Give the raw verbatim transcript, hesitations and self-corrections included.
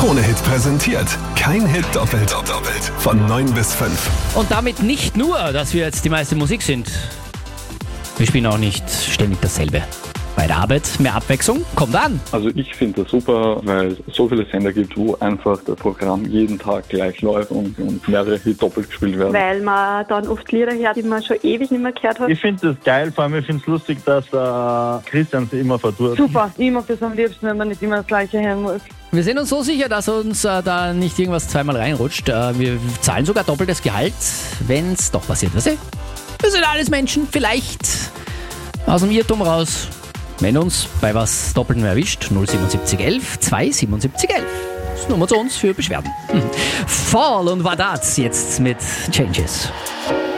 Krone-Hit präsentiert. Kein Hit doppelt. doppelt. Von neun bis fünf. Und damit nicht nur, dass wir jetzt die meiste Musik sind. Wir spielen auch nicht ständig dasselbe. Bei der Arbeit mehr Abwechslung, kommt an. Also ich finde das super, weil es so viele Sender gibt, wo einfach das Programm jeden Tag gleich läuft und, und mehrere Hits doppelt gespielt werden. Weil man dann oft Lieder hört, die man schon ewig nicht mehr gehört hat. Ich finde das geil, vor allem ich finde es lustig, dass äh, Christian sie immer verdurrt. Super, ich mag das am liebsten, wenn man nicht immer das Gleiche hören muss. Wir sind uns so sicher, dass uns äh, da nicht irgendwas zweimal reinrutscht. Äh, wir zahlen sogar doppeltes Gehalt, wenn es doch passiert. Weißt du? Wir sind alles Menschen, vielleicht aus dem Irrtum raus. Wenn uns bei was Doppeltem erwischt, null siebenundsiebzig elf zwei siebenundsiebzig elf. Das ist Nummer zu uns für Beschwerden. Mhm. Fall und Wadatz jetzt mit Changes.